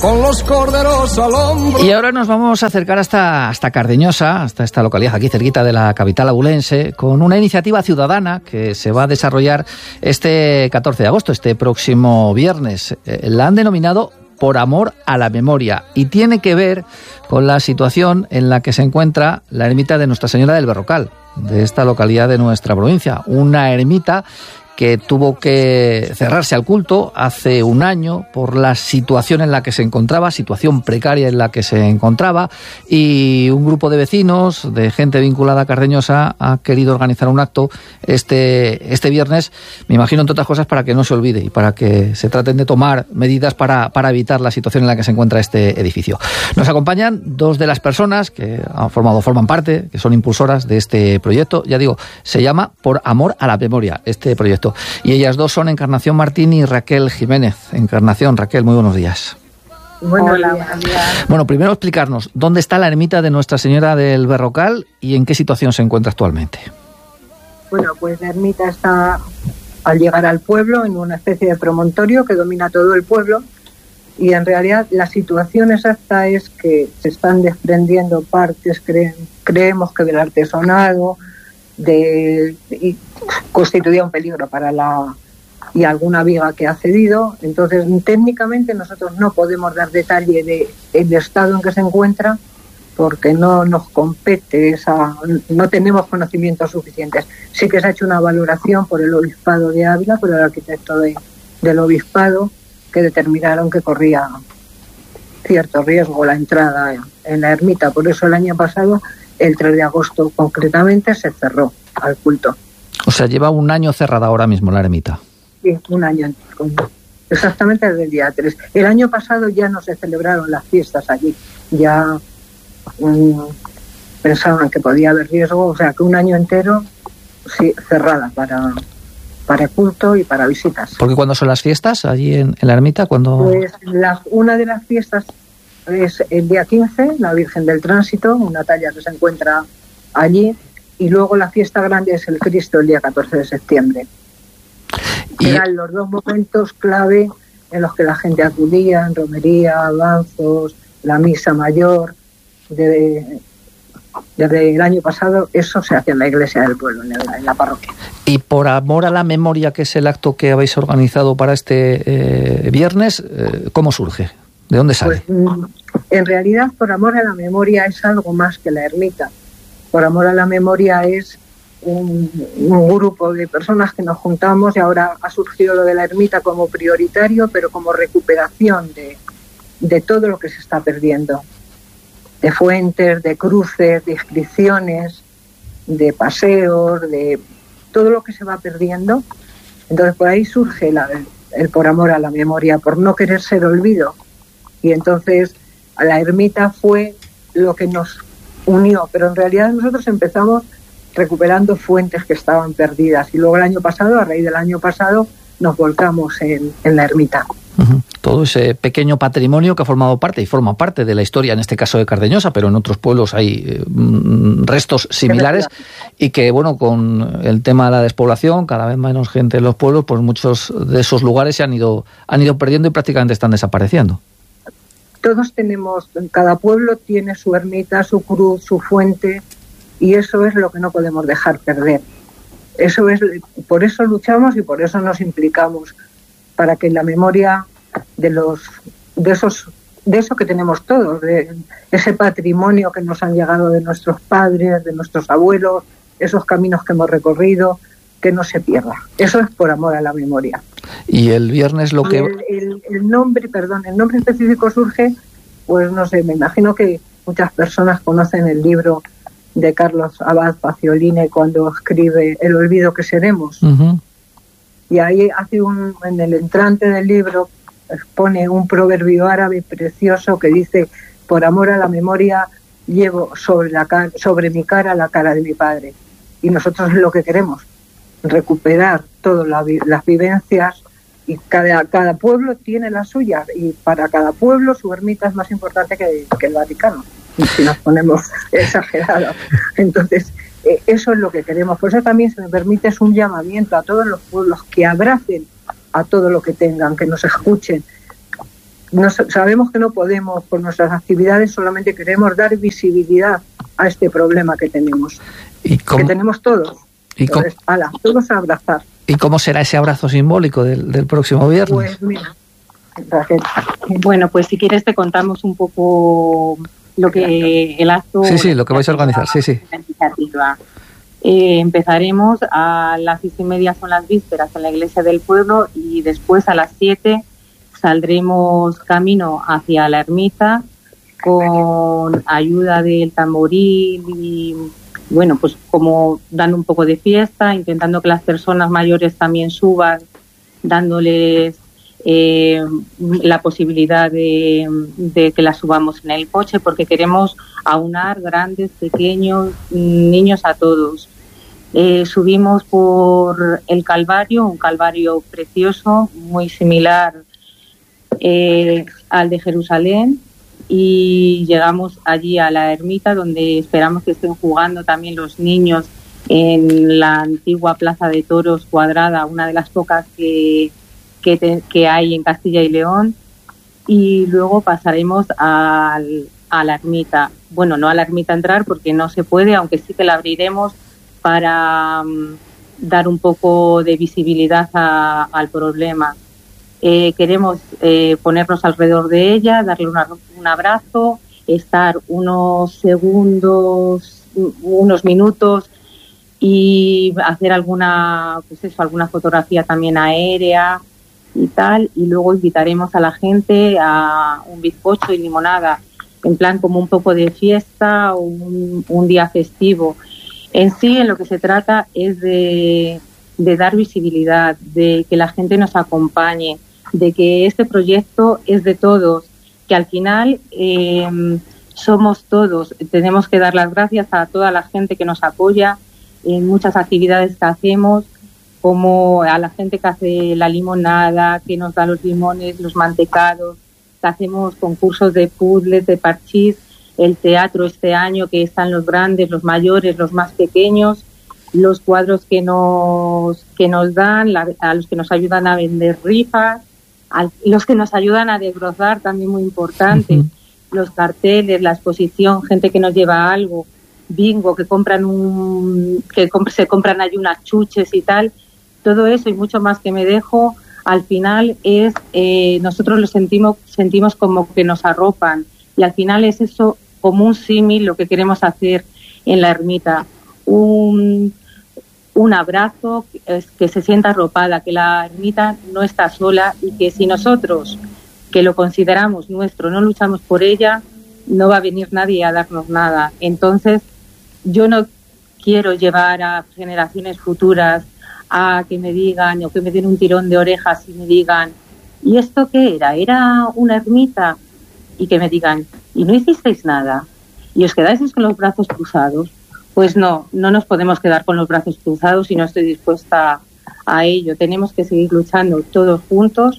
con los corderos al hombro. Y ahora nos vamos a acercar hasta Cardeñosa, hasta esta localidad aquí cerquita de la capital abulense, con una iniciativa ciudadana que se va a desarrollar este 14 de agosto, este próximo viernes. La han denominado Por Amor a la Memoria y tiene que ver con la situación en la que se encuentra la ermita de Nuestra Señora del Berrocal, de esta localidad de nuestra provincia. Una ermita que tuvo que cerrarse al culto hace un año por la situación en la que se encontraba, situación precaria en la que se encontraba, y un grupo de vecinos, de gente vinculada a Cardeñosa, ha querido organizar un acto este viernes, me imagino, entre otras cosas, para que no se olvide y para que se traten de tomar medidas para evitar la situación en la que se encuentra este edificio. Nos acompañan dos de las personas que forman parte, que son impulsoras de este proyecto. Ya digo, se llama Por Amor a la Memoria, este proyecto. Y ellas dos son Encarnación Martín y Raquel Jiménez. Encarnación, Raquel, muy buenos días. Buenos días. Bueno, primero explicarnos dónde está la ermita de Nuestra Señora del Berrocal y en qué situación se encuentra actualmente. Bueno, pues la ermita está al llegar al pueblo en una especie de promontorio que domina todo el pueblo, y en realidad la situación exacta es que se están desprendiendo partes, creemos que del artesonado, y constituía un peligro para y alguna viga que ha cedido. Entonces, técnicamente nosotros no podemos dar detalle del estado en que se encuentra porque no nos compete no tenemos conocimientos suficientes. Sí que se ha hecho una valoración por el Obispado de Ávila, por el arquitecto del Obispado, que determinaron que corría cierto riesgo la entrada en la ermita. Por eso el año pasado, el 3 de agosto concretamente, se cerró al culto. O sea, lleva un año cerrada ahora mismo la ermita. Sí, un año. Exactamente desde el día 3. El año pasado ya no se celebraron las fiestas allí. Ya pensaban que podía haber riesgo, o sea que un año entero cerrada para culto y para visitas. ¿Porque cuándo son las fiestas allí en la ermita? Pues una de las fiestas es el día 15, la Virgen del Tránsito, una talla que se encuentra allí, y luego la fiesta grande es el Cristo el día 14 de septiembre. Eran los dos momentos clave en los que la gente acudía, en romería, avanzos, la misa mayor. Desde el año pasado eso se hace en la iglesia del pueblo, en la parroquia. Y Por Amor a la Memoria, que es el acto que habéis organizado para este viernes, ¿cómo surge? ¿De dónde sale? Pues, en realidad, Por Amor a la Memoria es algo más que la ermita. Por Amor a la Memoria es un grupo de personas que nos juntamos, y ahora ha surgido lo de la ermita como prioritario, pero como recuperación de todo lo que se está perdiendo. De fuentes, de cruces, de inscripciones, de paseos, de todo lo que se va perdiendo. Entonces por ahí surge el Por Amor a la Memoria, por no querer ser olvido. Y entonces la ermita fue lo que nos unió, pero en realidad nosotros empezamos recuperando fuentes que estaban perdidas, y luego el año pasado, a raíz del año pasado, nos volcamos en la ermita. Uh-huh. Todo ese pequeño patrimonio que ha formado parte y forma parte de la historia, en este caso de Cardeñosa, pero en otros pueblos hay restos similares, y que, bueno, con el tema de la despoblación, cada vez menos gente en los pueblos, pues muchos de esos lugares se han ido perdiendo y prácticamente están desapareciendo. Todos cada pueblo tiene su ermita, su cruz, su fuente, y eso es lo que no podemos dejar perder. Por eso luchamos y por eso nos implicamos, para que la memoria de eso que tenemos todos, de ese patrimonio que nos han llegado de nuestros padres, de nuestros abuelos, esos caminos que hemos recorrido, que no se pierda. Eso es Por Amor a la Memoria. Y el viernes el nombre específico surge, pues no sé, me imagino que muchas personas conocen el libro de Carlos Abad Facioline cuando escribe El olvido que seremos. Uh-huh. Y ahí en el entrante del libro pone un proverbio árabe precioso que dice: por amor a la memoria llevo sobre mi cara la cara de mi padre. Y nosotros es lo que queremos, recuperar todas las vivencias, y cada pueblo tiene las suyas, y para cada pueblo su ermita es más importante que el Vaticano, si nos ponemos exagerados. Entonces, eso es lo que queremos. Por eso también, si me permite, es un llamamiento a todos los pueblos que abracen a todo lo que tengan, que nos escuchen, sabemos que no podemos, por nuestras actividades solamente queremos dar visibilidad a este problema que tenemos, que tenemos todos. Entonces, todos a abrazar. ¿Y cómo será ese abrazo simbólico del próximo viernes? Pues mira, Raquel. Bueno, pues si quieres te contamos un poco lo que el acto... Sí, lo que vais a organizar, sí. Empezaremos a las 6:30, son las vísperas, en la iglesia del pueblo, y después a las 7 saldremos camino hacia la ermita con ayuda del tamboril y, bueno, pues como dando un poco de fiesta, intentando que las personas mayores también suban, dándoles la posibilidad de que las subamos en el coche, porque queremos aunar grandes, pequeños, niños, a todos. Subimos por el Calvario, un Calvario precioso, muy similar al de Jerusalén, y llegamos allí a la ermita, donde esperamos que estén jugando también los niños en la antigua Plaza de Toros cuadrada, una de las pocas que hay en Castilla y León, y luego pasaremos a la ermita. Bueno, no a la ermita entrar porque no se puede, aunque sí que la abriremos para dar un poco de visibilidad al problema. Queremos ponernos alrededor de ella, darle un abrazo, estar unos segundos, unos minutos, y hacer alguna fotografía también aérea y tal, y luego invitaremos a la gente a un bizcocho y limonada, en plan como un poco de fiesta o un día festivo. En sí, en lo que se trata es de dar visibilidad, de que la gente nos acompañe, de que este proyecto es de todos, que al final somos todos. Tenemos que dar las gracias a toda la gente que nos apoya en muchas actividades que hacemos, como a la gente que hace la limonada, que nos da los limones, los mantecados, que hacemos concursos de puzzles, de parchís, el teatro este año, que están los grandes, los mayores, los más pequeños, los cuadros que nos dan, a los que nos ayudan a vender rifas, a los que nos ayudan a desbrozar, también muy importante, los carteles, la exposición, gente que nos lleva algo, bingo, que se compran allí unas chuches y tal. Todo eso y mucho más que me dejo, al final es, nosotros lo sentimos como que nos arropan, y al final es eso, como un símil, lo que queremos hacer en la ermita, un abrazo, que se sienta arropada, que la ermita no está sola, y que si nosotros, que lo consideramos nuestro, no luchamos por ella, no va a venir nadie a darnos nada. Entonces, yo no quiero llevar a generaciones futuras a que me digan, o que me den un tirón de orejas y me digan, ¿y esto qué era? ¿Era una ermita? Y que me digan, ¿y no hicisteis nada? ¿Y os quedáis con los brazos cruzados? Pues no nos podemos quedar con los brazos cruzados, y no estoy dispuesta a ello. Tenemos que seguir luchando todos juntos.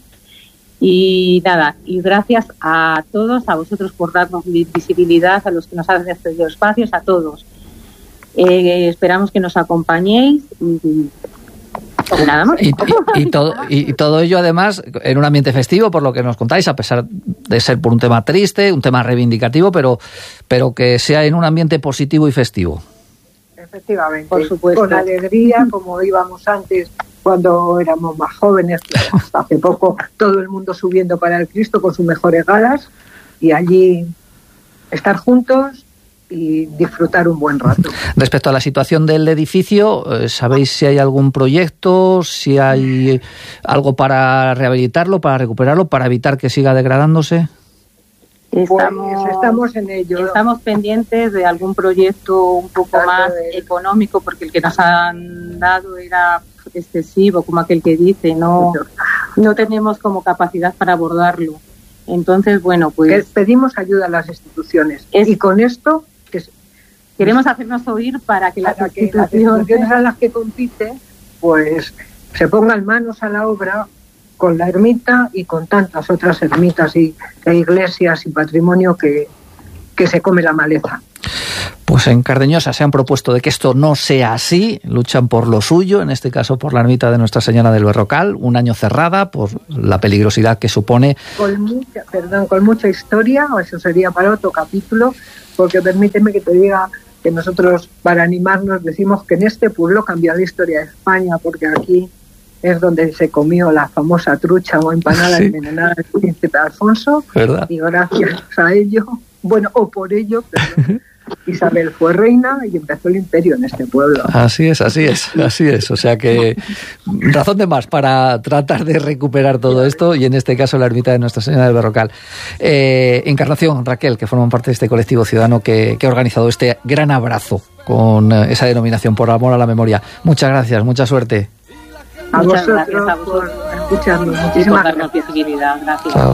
Y nada, y gracias a todos, a vosotros por darnos visibilidad, a los que nos hacen estos espacios, a todos. Esperamos que nos acompañéis y nada más. Y todo ello, además, en un ambiente festivo, por lo que nos contáis, a pesar de ser por un tema triste, un tema reivindicativo, pero que sea en un ambiente positivo y festivo. Efectivamente, por supuesto. Con alegría, como íbamos antes cuando éramos más jóvenes, hasta hace poco, todo el mundo subiendo para el Cristo con sus mejores galas, y allí estar juntos y disfrutar un buen rato. Respecto a la situación del edificio, ¿sabéis si hay algún proyecto, si hay algo para rehabilitarlo, para recuperarlo, para evitar que siga degradándose? Estamos en ello. Estamos pendientes de algún proyecto un poco más económico, porque el que nos han dado era excesivo, como aquel que dice, no tenemos como capacidad para abordarlo. Entonces, bueno, pues pedimos ayuda a las instituciones, y con esto queremos hacernos oír para que las instituciones a las que compite pues se pongan manos a la obra con la ermita y con tantas otras ermitas e iglesias y patrimonio que se come la maleza. Pues en Cardeñosa se han propuesto de que esto no sea así, luchan por lo suyo, en este caso por la ermita de Nuestra Señora del Berrocal, un año cerrada por la peligrosidad que supone. Con mucha historia, o eso sería para otro capítulo, porque permíteme que te diga que nosotros, para animarnos, decimos que en este pueblo cambió la historia de España, porque aquí es donde se comió la famosa trucha o empanada envenenada del príncipe Alfonso, ¿verdad? Y gracias a ello, o por ello, perdón, Isabel fue reina y empezó el imperio en este pueblo. Así es. O sea que razón de más para tratar de recuperar todo esto, y en este caso la ermita de Nuestra Señora del Berrocal. Encarnación, Raquel, que forman parte de este colectivo ciudadano que ha organizado este gran abrazo con esa denominación, por amor a la memoria. Muchas gracias, mucha suerte. Muchas gracias a vosotros por escucharnos. Muchísimas gracias. Gracias. Chao.